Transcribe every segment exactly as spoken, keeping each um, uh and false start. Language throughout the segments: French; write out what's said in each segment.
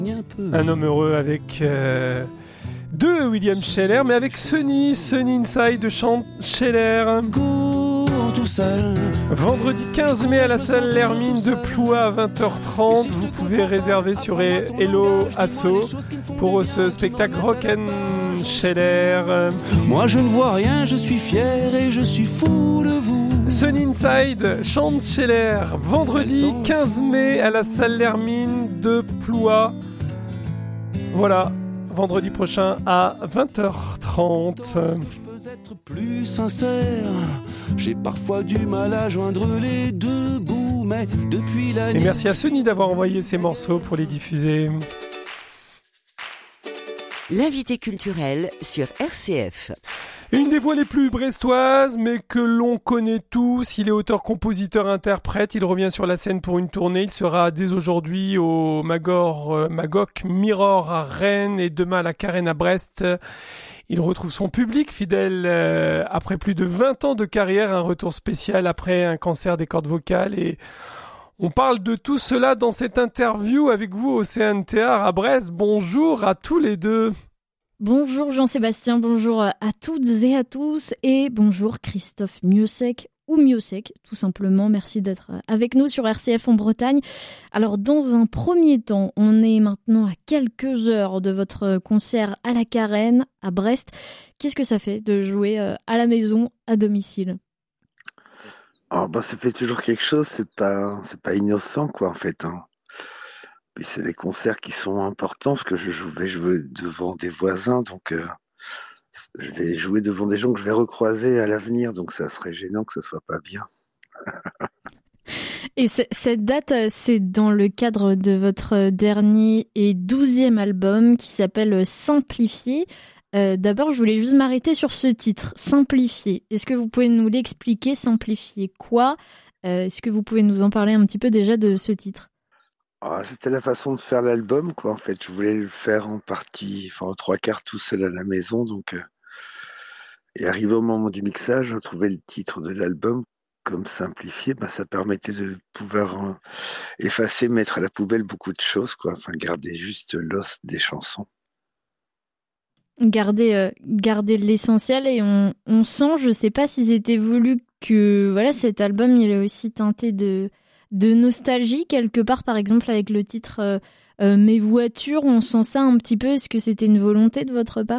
Un homme heureux avec euh, deux William Scheller, mais avec Sunny, Sunny Inside de Chant Scheller. Tout seul. Vendredi quinze mai à la salle L'Hermine de Ploie à vingt heures trente. Vous pouvez réserver sur Hello Asso pour ce spectacle Rock and Scheller. Moi je ne vois rien, je suis fier et je suis fou de vous. Sunny Inside, Chant Scheller, vendredi quinze mai à la salle L'Hermine de Ploie. Voilà, vendredi prochain à vingt heures trente. Je peux être plus sincère. J'ai parfois du mal à joindre les deux bouts, mais depuis la nuit... Et merci à Sunny d'avoir envoyé ces morceaux pour les diffuser. L'invité culturel sur R C F. Une des voix les plus brestoises, mais que l'on connaît tous. Il est auteur, compositeur, interprète. Il revient sur la scène pour une tournée. Il sera dès aujourd'hui au Magor, euh, Magog Mirror à Rennes et demain à la Carène à Brest. Il retrouve son public fidèle euh, après plus de vingt ans de carrière. Un retour spécial après un cancer des cordes vocales. Et on parle de tout cela dans cette interview avec vous au Océan Théâtre à Brest. Bonjour à tous les deux. Bonjour Jean-Sébastien, bonjour à toutes et à tous et bonjour Christophe Miossec ou Miossec tout simplement. Merci d'être avec nous sur R C F en Bretagne. Alors dans un premier temps, on est maintenant à quelques heures de votre concert à la Carène à Brest. Qu'est-ce que ça fait de jouer à la maison, à domicile ? Oh, bah, ça fait toujours quelque chose, c'est pas, c'est pas innocent quoi en fait. Hein. Puis c'est des concerts qui sont importants parce que je joue- vais jouer devant des voisins, donc euh, je vais jouer devant des gens que je vais recroiser à l'avenir, donc ça serait gênant que ça soit pas bien. Et c- cette date, euh, c'est dans le cadre de votre dernier et douzième album qui s'appelle Simplifié. Euh, d'abord, je voulais juste m'arrêter sur ce titre, Simplifié. Est-ce que vous pouvez nous l'expliquer, Simplifié quoi ? Euh, Est-ce que vous pouvez nous en parler un petit peu déjà de ce titre ? Ah, c'était la façon de faire l'album quoi en fait. Je voulais le faire en partie, enfin en trois quarts tout seul à la maison, donc euh, et arrivé au moment du mixage, je trouvais le titre de l'album comme simplifié, bah, ça permettait de pouvoir euh, effacer, mettre à la poubelle beaucoup de choses quoi, enfin garder juste l'os des chansons. Garder, euh, garder l'essentiel et on, on sent, je sais pas si c'était voulu que voilà cet album il est aussi teinté de, de nostalgie quelque part, par exemple avec le titre euh, euh, Mes voitures, on sent ça un petit peu. Est-ce que c'était une volonté de votre part ?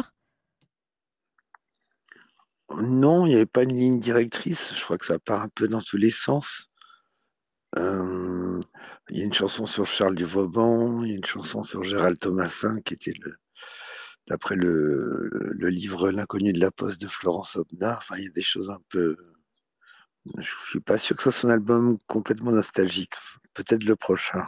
Non, il n'y avait pas une ligne directrice. Je crois que ça part un peu dans tous les sens. Euh, Il y a une chanson sur Charles du Vauban, il y a une chanson sur Gérald Thomasin, qui était le, d'après le, le livre L'inconnu de la poste de Florence Aubenas. Enfin, il y a des choses un peu. Je suis pas sûr que ce soit un album complètement nostalgique. Peut-être le prochain.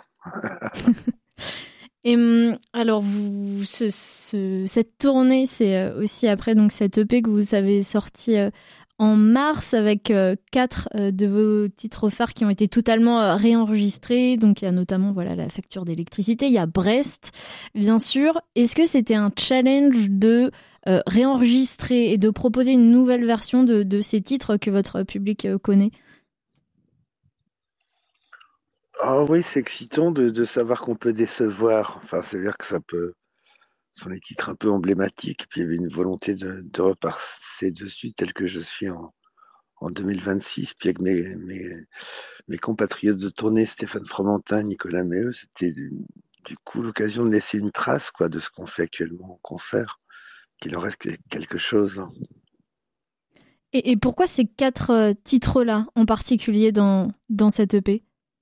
Et hum, alors, vous, ce, ce- cette tournée, c'est euh, aussi après donc cette E P que vous avez sorti euh, en mars avec euh, quatre euh, de vos titres phares qui ont été totalement euh, réenregistrés. Donc, il y a notamment voilà la facture d'électricité, il y a Brest, bien sûr. Est-ce que c'était un challenge de euh, réenregistrer et de proposer une nouvelle version de, de ces titres que votre public euh, connaît ? Ah oui, c'est excitant de, de savoir qu'on peut décevoir. Enfin, c'est-à-dire que ça peut. Ce sont des titres un peu emblématiques. Puis il y avait une volonté de, de repasser dessus tel que je suis en, en deux mille vingt-six. Puis avec mes, mes, mes compatriotes de tournée, Stéphane Fromentin, Nicolas Méheux, c'était du, du coup l'occasion de laisser une trace quoi, de ce qu'on fait actuellement en concert, qu'il en reste que- quelque chose. Hein. Et, et pourquoi ces quatre euh, titres-là en particulier dans, dans cette E P ?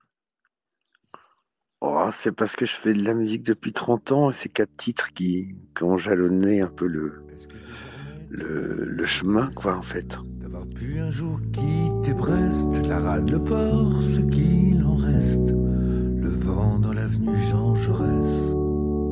Oh, c'est parce que je fais de la musique depuis trente ans et c'est quatre titres qui, qui ont jalonné un peu le, le, le chemin, quoi, en fait. D'avoir pu un jour quitter Brest, la rade, le port, ce qu'il en reste, le vent dans l'avenue Jean Jaurès.